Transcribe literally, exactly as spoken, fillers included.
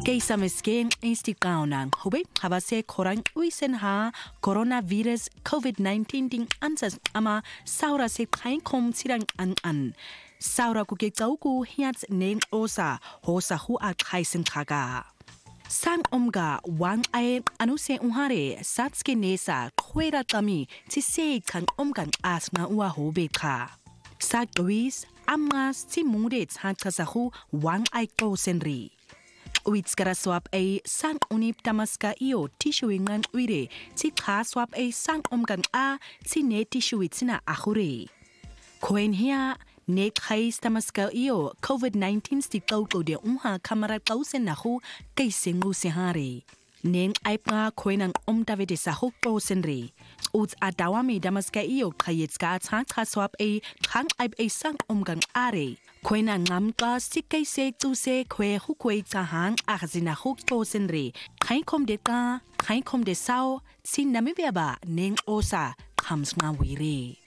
Keisa mesken instigaunan hube habase korang uisen ha coronavirus covid nineteen ding ansas ama saura se kainkom sirang an an saura ku ke chauku hiats neng osa hosa hu a khaisen khaga sang omga wang ai anu se unhare satske nesa khwera tami chi se khang omgan asna uwa hobe kha sak dois amas chi mungre chha khasa hu wang ai ko senri Uits kara swap a sang unip tamaska io tissue ngan uire chi kha swap a sang omgang a chi ne tissue china ahure Koen hia ne khai tamaska io covid nineteen sti tau ko de unha kamera tausen na hu kaiseng u se hare neng aipa koenang om davide sa hu ko senri uts adawami damaska io khayetska cha cha swap a khang aip a sang omgang are Koena ngam ka sikai se tu se kwe hu kwe cha hang a khazina hu to senri khai khom de ka khai khom de sao sin nami ba neng osa khams nga wire